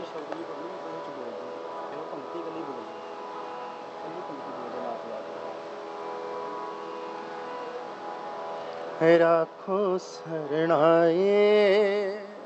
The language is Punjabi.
ਸ਼ਬਦ ਵੀ ਕੋਈ ਨਹੀਂ ਉਹਦੇ ਚ ਬੋਲਦੇ ਇਹ ਪੰਕਤੀ ਇਕੱਲੀ ਬੋਲਦੇ ਇਕੱਲੀ ਪੰਕਤੀ ਬੋਲਦੇ ਨਾ ਤੇ ਆ ਰਾਖੋ ਸਰਣਾਏ